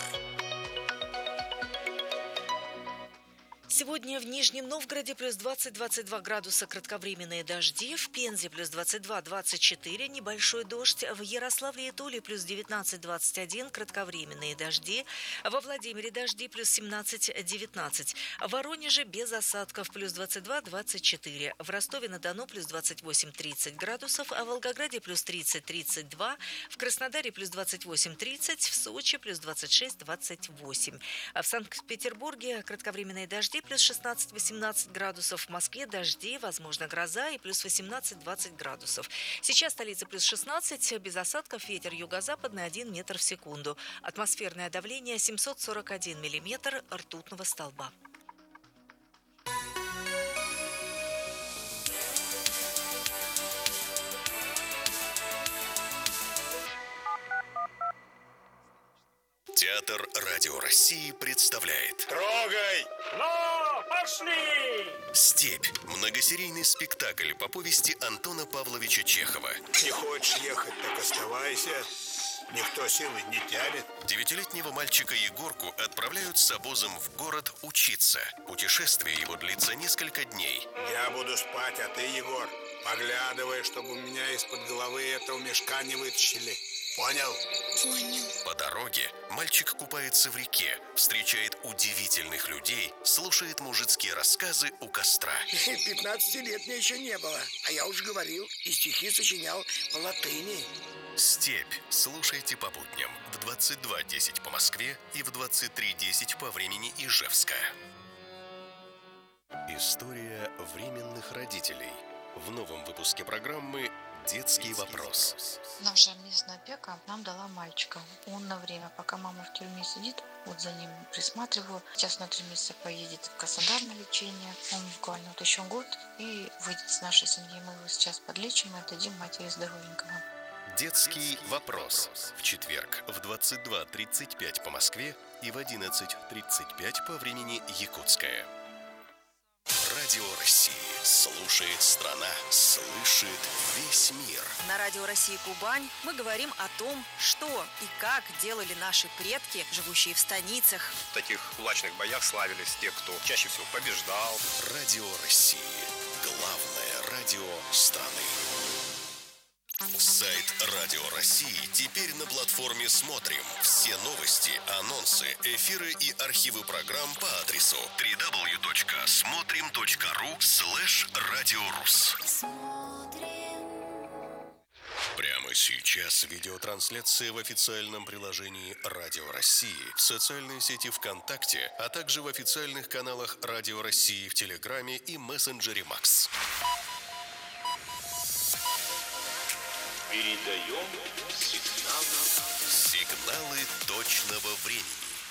Сегодня в Нижнем Новгороде плюс двадцать - двадцать два градуса, кратковременные дожди. В Пензе плюс двадцать два - двадцать четыре, небольшой дождь. В Ярославле и Туле плюс девятнадцать - двадцать один, кратковременные дожди. Во Владимире дожди плюс семнадцать - девятнадцать. В Воронеже без осадков плюс двадцать два - двадцать четыре. В Ростове-на-Дону плюс двадцать восемь - тридцать градусов. А в Волгограде плюс тридцать - тридцать два. В Краснодаре плюс двадцать восемь - тридцать. В Сочи плюс двадцать шесть - двадцать восемь. А в Санкт-Петербурге кратковременные дожди плюс шестнадцать - восемнадцать градусов. В Москве дожди, возможно гроза и плюс восемнадцать - двадцать градусов. Сейчас столица плюс шестнадцать, без осадков, ветер юго-западный один метр в секунду. Атмосферное давление семьсот сорок один миллиметр ртутного столба. Театр «Радио России» представляет Трогай! Ну, пошли! «Степь» – многосерийный спектакль по повести Антона Павловича Чехова. Не хочешь ехать, так оставайся. Никто силы не тянет. Девятилетнего мальчика Егорку отправляют с обозом в город учиться. Путешествие его длится несколько дней. Я буду спать, а ты, Егор, поглядывай, чтобы у меня из-под головы этого мешка не вытащили. Понял? Понял. По дороге мальчик купается в реке, встречает удивительных людей, слушает мужицкие рассказы у костра. пятнадцати лет мне еще не было, а я уже говорил и стихи сочинял по латыни. «Степь» слушайте по будням в двадцать два десять по Москве и в двадцать три десять по времени Ижевска. История временных родителей. В новом выпуске программы «Детский вопрос». Наша местная опека нам дала мальчика. Он на время, пока мама в тюрьме сидит, вот за ним присматриваю. Сейчас на три месяца поедет в Краснодар на лечение. Он буквально вот еще год и выйдет с нашей семьи. Мы его сейчас подлечим и отдадим матери здоровенького. «Детский вопрос» в четверг в двадцать два тридцать пять по Москве и в одиннадцать тридцать пять по времени Якутская. Радио России. Слушает страна, слышит весь мир. На Радио России Кубань мы говорим о том, что и как делали наши предки, живущие в станицах. В таких кулачных боях славились те, кто чаще всего побеждал. Радио России. Главное радио страны. Сайт Радио России теперь на платформе «Смотрим». Все новости, анонсы, эфиры и архивы программ по адресу дабл ю дабл ю дабл ю точка смотрим точка ру слэш радиорус. Прямо Прямо сейчас видеотрансляция в официальном приложении Радио России, в социальной сети ВКонтакте, а также в официальных каналах Радио России в Телеграме и мессенджере Макс. Передаем сигналы. Сигналы точного времени.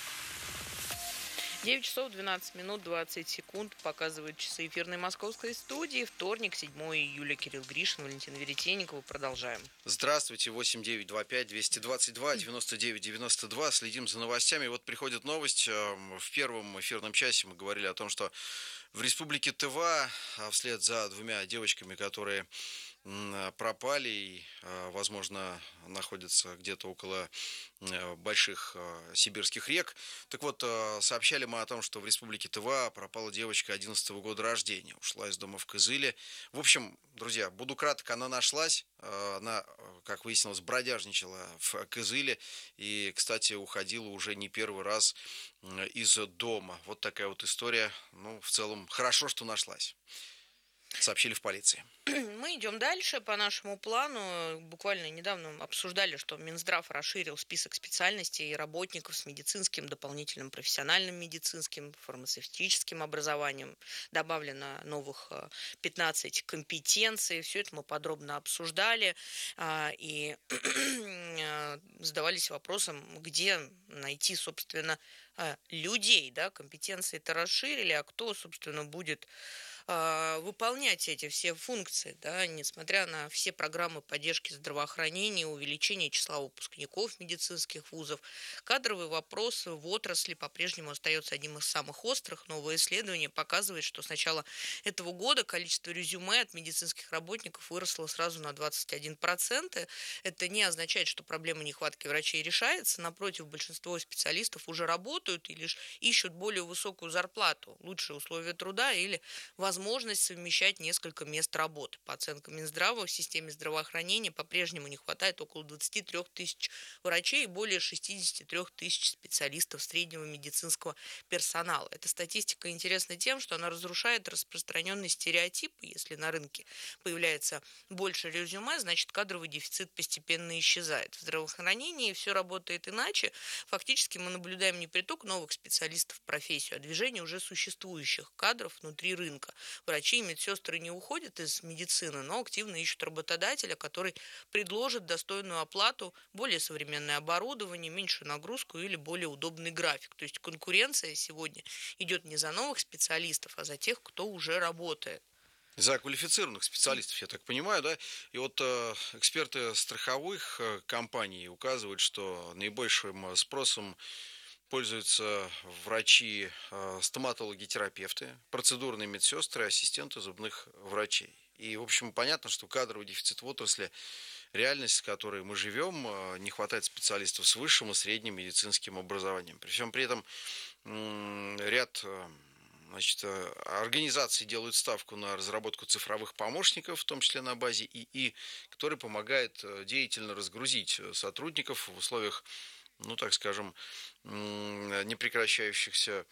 девять часов двенадцать минут двадцать секунд показывают часы эфирной московской студии. Вторник, седьмого июля. Кирилл Гришин, Валентина Веретенникова. Продолжаем. Здравствуйте. восемь девятьсот двадцать пять двести двадцать два девяносто девять девяносто два. Следим за новостями. Вот приходит новость. В первом эфирном часе мы говорили о том, что в республике Тыва вслед за двумя девочками, которые пропали и, возможно, находятся где-то около больших сибирских рек. Так вот, сообщали мы о том, что в республике Тыва пропала девочка одиннадцатого года рождения. Ушла из дома в Кызыле. В общем, друзья, буду краток, она нашлась. Она, как выяснилось, бродяжничала в Кызыле. И, кстати, уходила уже не первый раз из дома. Вот такая вот история. Ну, в целом, хорошо, что нашлась. Сообщили в полиции. Мы идем дальше по нашему плану. Буквально недавно обсуждали, что Минздрав расширил список специальностей и работников с медицинским, дополнительным профессиональным медицинским, фармацевтическим образованием. Добавлено новых пятнадцать компетенций. Все это мы подробно обсуждали и задавались вопросом, где найти, собственно, людей. Да? Компетенции-то расширили, а кто, собственно, будет выполнять эти все функции, да, несмотря на все программы поддержки здравоохранения, увеличение числа выпускников медицинских вузов. Кадровый вопрос в отрасли по-прежнему остается одним из самых острых. Новое исследование показывает, что с начала этого года количество резюме от медицинских работников выросло сразу на двадцать один процент. Это не означает, что проблема нехватки врачей решается. Напротив, большинство специалистов уже работают и лишь ищут более высокую зарплату, лучшие условия труда или возможность возможность совмещать несколько мест работы. По оценкам Минздрава, в системе здравоохранения по-прежнему не хватает около двадцать три тысячи врачей и более шестьдесят три тысячи специалистов среднего медицинского персонала. Эта статистика интересна тем, что она разрушает распространенный стереотип. Если на рынке появляется больше резюме, значит кадровый дефицит постепенно исчезает. В здравоохранении все работает иначе. Фактически мы наблюдаем не приток новых специалистов в профессию, а движение уже существующих кадров внутри рынка. Врачи и медсестры не уходят из медицины, но активно ищут работодателя, который предложит достойную оплату, более современное оборудование, меньшую нагрузку или более удобный график. То есть конкуренция сегодня идет не за новых специалистов, а за тех, кто уже работает. За квалифицированных специалистов, я так понимаю, да? И вот э, эксперты страховых э, компаний указывают, что наибольшим спросом пользуются врачи, стоматологи, терапевты, процедурные медсестры, ассистенты зубных врачей. И, в общем, понятно, что кадровый дефицит в отрасли – реальность, с которой мы живем. Не хватает специалистов с высшим и средним медицинским образованием. При всем при этом ряд, значит, организаций делают ставку на разработку цифровых помощников, в том числе на базе ИИ, который помогает деятельно разгрузить сотрудников в условиях, ну, так скажем, непрекращающихся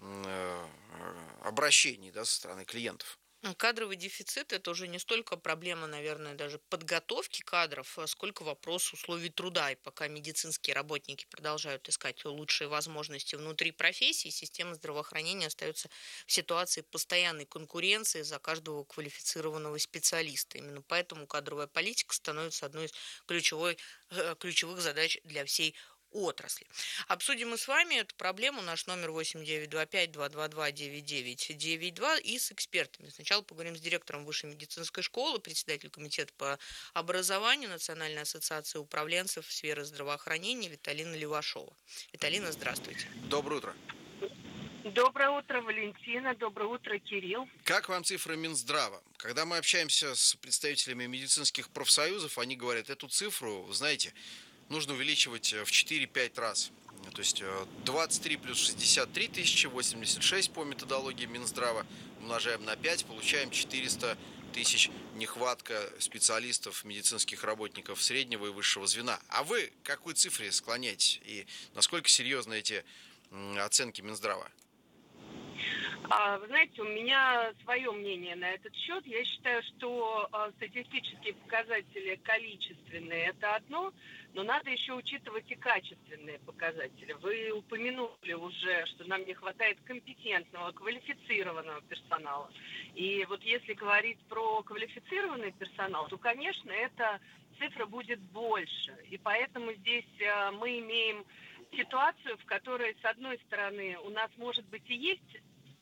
обращений, да, со стороны клиентов. Кадровый дефицит – это уже не столько проблема, наверное, даже подготовки кадров, сколько вопрос условий труда. И пока медицинские работники продолжают искать лучшие возможности внутри профессии, система здравоохранения остается в ситуации постоянной конкуренции за каждого квалифицированного специалиста. Именно поэтому кадровая политика становится одной из ключевой, ключевых задач для всей отрасли. Обсудим мы с вами эту проблему. Наш номер восемь девятьсот двадцать пять двести двадцать два девяносто девять девяносто два и с экспертами. Сначала поговорим с директором Высшей медицинской школы, председателем комитета по образованию Национальной ассоциации управленцев сферы здравоохранения Виталина Левашова. Виталина, здравствуйте. Доброе утро. Доброе утро, Валентина. Доброе утро, Кирилл. Как вам цифры Минздрава? Когда мы общаемся с представителями медицинских профсоюзов, они говорят, эту цифру, знаете, нужно увеличивать в четыре-пять раз. То есть двадцать три плюс шестьдесят три тысячи, восемьдесят шесть по методологии Минздрава, умножаем на пять, получаем четыреста тысяч нехватка специалистов, медицинских работников среднего и высшего звена. А вы к какой цифре склоняетесь? И насколько серьезны эти оценки Минздрава? А, Вы знаете, у меня свое мнение на этот счет. Я считаю, что а, статистические показатели количественные – это одно, но надо еще учитывать и качественные показатели. Вы упомянули уже, что нам не хватает компетентного, квалифицированного персонала. И вот если говорить про квалифицированный персонал, то, конечно, эта цифра будет больше. И поэтому здесь а, мы имеем ситуацию, в которой, с одной стороны, у нас, может быть, и есть,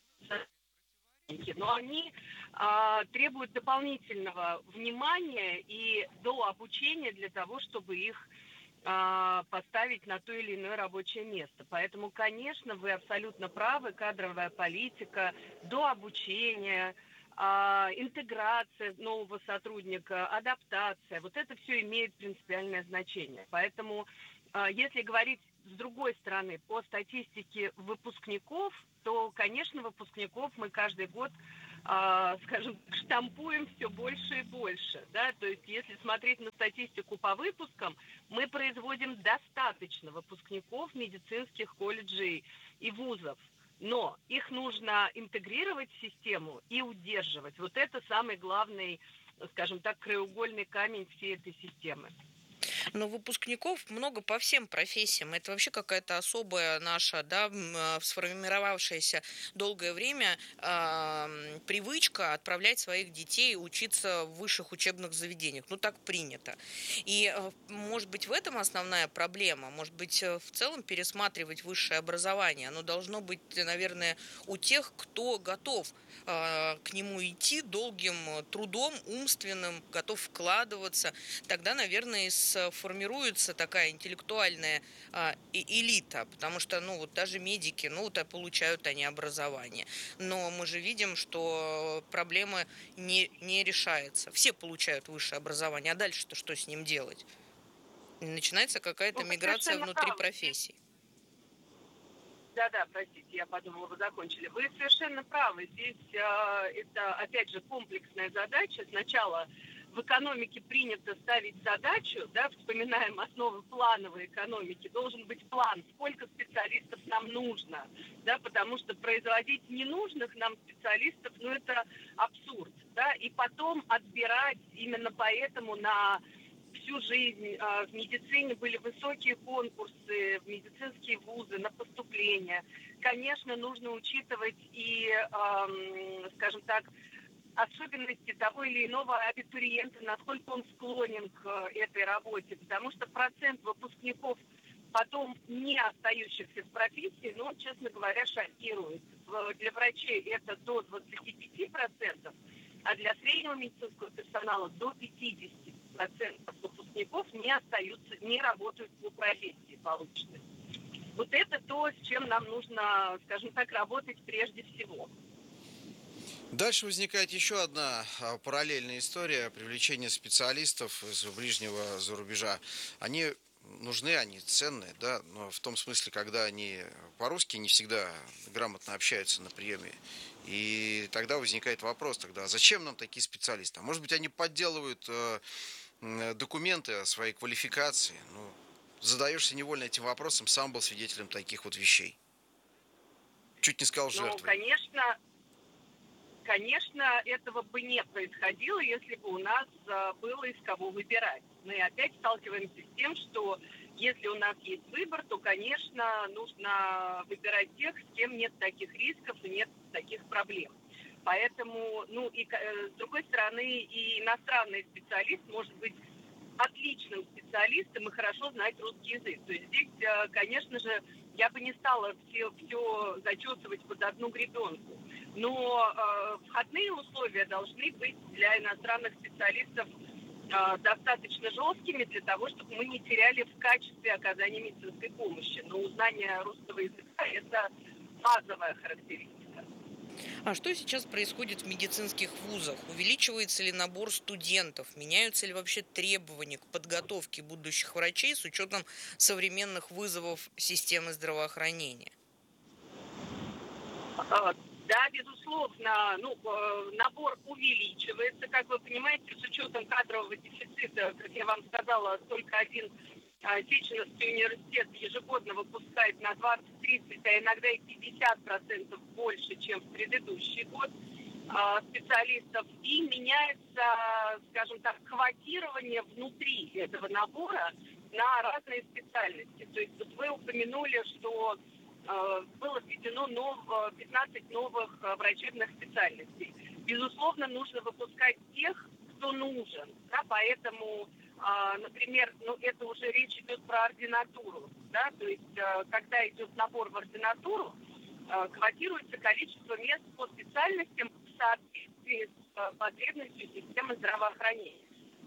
но они а, требуют дополнительного внимания и дообучения для того, чтобы их а, поставить на то или иное рабочее место. Поэтому, конечно, вы абсолютно правы, кадровая политика, дообучение, а, интеграция нового сотрудника, адаптация, вот это все имеет принципиальное значение. Поэтому, а, если говорить с другой стороны, по статистике выпускников, то, конечно, выпускников мы каждый год, э, скажем, штампуем все больше и больше. Да? То есть, если смотреть на статистику по выпускам, мы производим достаточно выпускников медицинских колледжей и вузов. Но их нужно интегрировать в систему и удерживать. Вот это самый главный, скажем так, краеугольный камень всей этой системы. Но выпускников много по всем профессиям. Это вообще какая-то особая наша, да, сформировавшаяся долгое время э, привычка отправлять своих детей учиться в высших учебных заведениях. Ну, так принято. И, э, может быть, в этом основная проблема. Может быть, в целом пересматривать высшее образование. Оно должно быть, наверное, у тех, кто готов э, к нему идти долгим трудом, умственным, готов вкладываться. Тогда, наверное, сформируется такая интеллектуальная а, элита, потому что, ну, вот даже медики, ну, вот, получают они образование. Но мы же видим, что проблема не, не решается. Все получают высшее образование, а дальше-то что с ним делать? Начинается какая-то ну, миграция внутри правы. профессий. Да-да, простите, я подумала, вы закончили. Вы совершенно правы. Здесь э, это, опять же, комплексная задача. Сначала в экономике принято ставить задачу, да, вспоминаем основы плановой экономики, должен быть план, сколько специалистов нам нужно, да, потому что производить ненужных нам специалистов, ну, это абсурд, да, и потом отбирать именно поэтому на всю жизнь э, в медицине были высокие конкурсы, в медицинские вузы на поступление. Конечно, нужно учитывать и, э, скажем так, особенности того или иного абитуриента, насколько он склонен к этой работе, потому что процент выпускников, потом не остающихся в профессии, ну, честно говоря, шокирует. Для врачей это до двадцати пяти процентов, а для среднего медицинского персонала до пятидесяти процентов выпускников не остаются, не работают по профессии полученной. Вот это то, с чем нам нужно, скажем так, работать прежде всего. Дальше возникает еще одна параллельная история привлечения специалистов из ближнего зарубежа. Они нужны, они ценные, да, но в том смысле, когда они по-русски не всегда грамотно общаются на приеме. И тогда возникает вопрос, тогда зачем нам такие специалисты? А может быть, они подделывают э, документы о своей квалификации? Ну, задаешься невольно этим вопросом, сам был свидетелем таких вот вещей. Чуть не сказал жертвой. Ну, конечно... Конечно, этого бы не происходило, если бы у нас а, было из кого выбирать. Мы опять сталкиваемся с тем, что если у нас есть выбор, то, конечно, нужно выбирать тех, с кем нет таких рисков и нет таких проблем. Поэтому, ну и э, с другой стороны, и иностранный специалист может быть отличным специалистом и хорошо знать русский язык. То есть здесь, э, конечно же, я бы не стала все, все зачесывать под одну гребенку. Но э, входные условия должны быть для иностранных специалистов э, достаточно жесткими для того, чтобы мы не теряли в качестве оказания медицинской помощи. Но знание русского языка – это базовая характеристика. А что сейчас происходит в медицинских вузах? Увеличивается ли набор студентов? Меняются ли вообще требования к подготовке будущих врачей с учетом современных вызовов системы здравоохранения? Да, безусловно, ну, набор увеличивается. Как вы понимаете, с учетом кадрового дефицита, как я вам сказала, только один Сеченовский университет ежегодно выпускает на двадцать тридцать, а иногда и пятьдесят процентов больше, чем в предыдущий год э, специалистов. И меняется, скажем так, квотирование внутри этого набора на разные специальности. То есть вот вы упомянули, что э, было введено нов, пятнадцать новых э, врачебных специальностей. Безусловно, нужно выпускать тех, кто нужен. Да, поэтому, э, например, ну, это уже речь идет про ординатуру. Да, то есть, э, когда идет набор в ординатуру, э, квотируется количество мест по специальностям в соответствии с э, потребностью системы здравоохранения.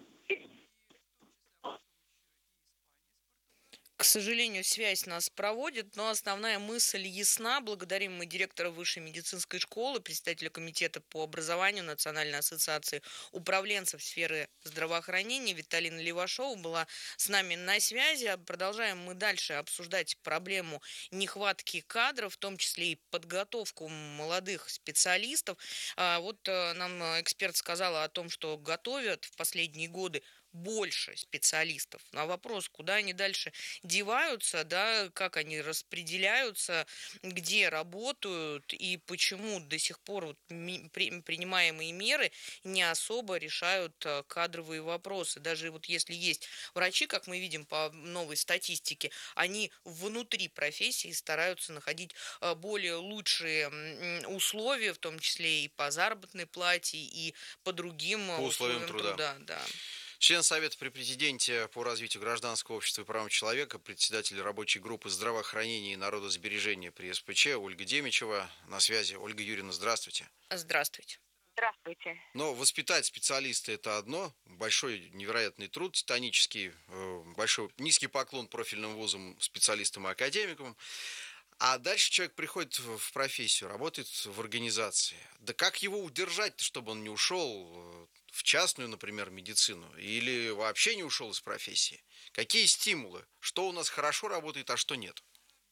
К сожалению, связь нас проводит, но основная мысль ясна. Благодарим мы директора Высшей медицинской школы, председателя комитета по образованию Национальной ассоциации управленцев сферы здравоохранения Виталина Левашова была с нами на связи. Продолжаем мы дальше обсуждать проблему нехватки кадров, в том числе и подготовку молодых специалистов. Вот нам эксперт сказала о том, что готовят в последние годы больше специалистов. На вопрос, куда они дальше деваются, да, как они распределяются, где работают и почему до сих пор вот ми- при- принимаемые меры не особо решают а, кадровые вопросы. Даже вот если есть врачи, как мы видим по новой статистике, они внутри профессии стараются находить а, более лучшие м, условия, в том числе и по заработной плате, и по другим По условиям условиям труда. труда. Да. Член Совета при президенте по развитию гражданского общества и правам человека, председатель рабочей группы здравоохранения и народосбережения при эс пэ че Ольга Демичева на связи. Ольга Юрьевна, здравствуйте. Здравствуйте. Здравствуйте. Но воспитать специалиста – это одно. Большой невероятный труд, титанический, большой низкий поклон профильным вузам, специалистам и академикам. А дальше человек приходит в профессию, работает в организации. Да как его удержать, чтобы он не ушел в частную, например, медицину? Или вообще не ушел из профессии? Какие стимулы? Что у нас хорошо работает, а что нет?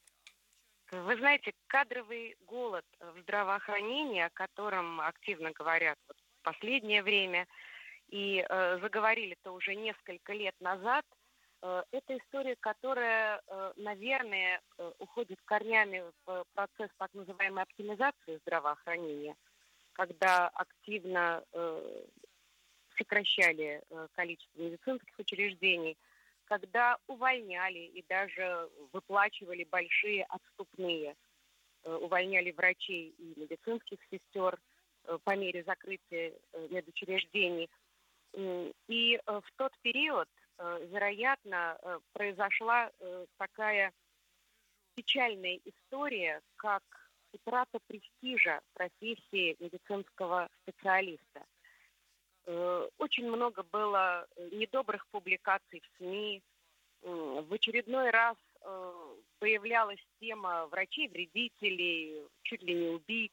Вы знаете, кадровый голод в здравоохранении, о котором активно говорят вот в последнее время, и э, заговорили-то уже несколько лет назад, э, это история, которая, э, наверное, э, уходит корнями в процесс так называемой оптимизации здравоохранения, когда активно э, сокращали э, количество медицинских учреждений, когда увольняли и даже выплачивали большие отступные, э, увольняли врачей и медицинских сестер э, по мере закрытия э, медучреждений. И э, в тот период, э, вероятно, э, произошла э, такая печальная история, как утрата престижа профессии медицинского специалиста. Очень много было недобрых публикаций в СМИ. В очередной раз появлялась тема врачей-вредителей, чуть ли не убийц.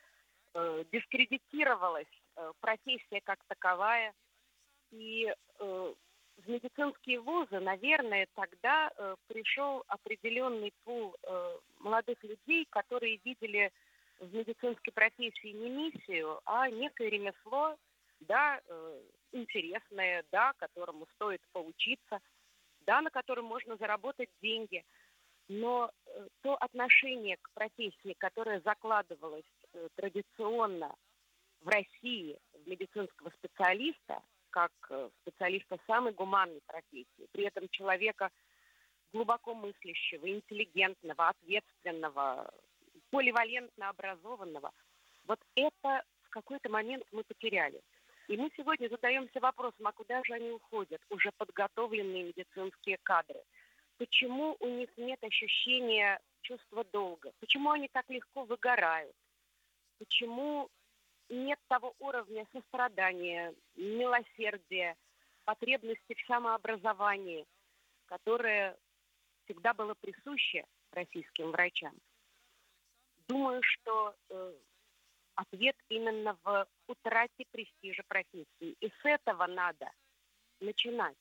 Дискредитировалась профессия как таковая. И в медицинские вузы, наверное, тогда пришел определенный пул молодых людей, которые видели в медицинской профессии не миссию, а некое ремесло, да, э, интересное, да, которому стоит поучиться, да, на котором можно заработать деньги. Но э, то отношение к профессии, которое закладывалось э, традиционно в России в медицинского специалиста, как э, специалиста самой гуманной профессии, при этом человека глубоко мыслящего, интеллигентного, ответственного, поливалентно образованного, вот это в какой-то момент мы потеряли. И мы сегодня задаемся вопросом, а куда же они уходят, уже подготовленные медицинские кадры? Почему у них нет ощущения чувства долга? Почему они так легко выгорают? Почему нет того уровня сострадания, милосердия, потребности в самообразовании, которое всегда было присуще российским врачам? Думаю, что э, ответ именно в утрате престижа профессии. И с этого надо начинать.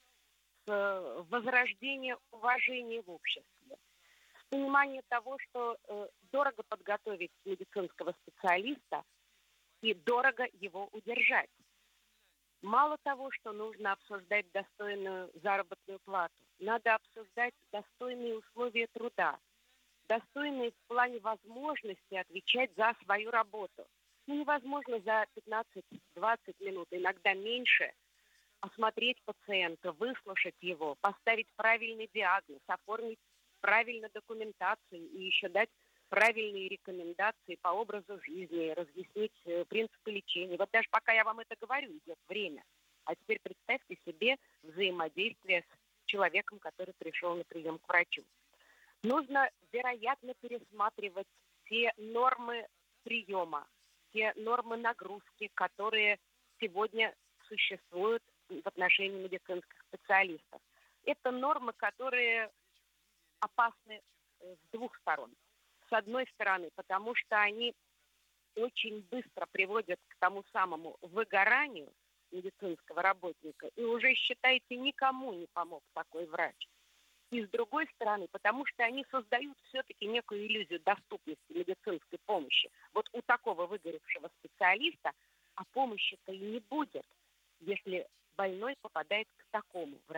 С возрождения уважения в обществе. С понимания того, что э, дорого подготовить медицинского специалиста и дорого его удержать. Мало того, что нужно обсуждать достойную заработную плату, надо обсуждать достойные условия труда, достойные в плане возможности отвечать за свою работу. Ну, невозможно за пятнадцать-двадцать минут, иногда меньше, осмотреть пациента, выслушать его, поставить правильный диагноз, оформить правильно документацию и еще дать правильные рекомендации по образу жизни, разъяснить э, принципы лечения. Вот даже пока я вам это говорю, идет время. А теперь представьте себе взаимодействие с человеком, который пришел на прием к врачу. Нужно, вероятно, пересматривать те нормы приема, те нормы нагрузки, которые сегодня существуют в отношении медицинских специалистов. Это нормы, которые опасны с двух сторон. С одной стороны, потому что они очень быстро приводят к тому самому выгоранию медицинского работника, и уже, считайте, никому не помог такой врач. И с другой стороны, потому что они создают все-таки некую иллюзию доступности медицинской помощи. Вот у такого выгоревшего специалиста, а помощи-то и не будет, если больной попадает к такому врачу.